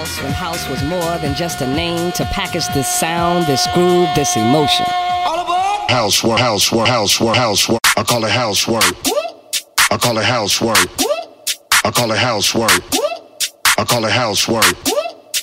house when house was more than just a name to package this sound, this groove, this emotion. Housework, housework, housework, housework. I call it housework. I call it housework. I call it housework. I call it housework.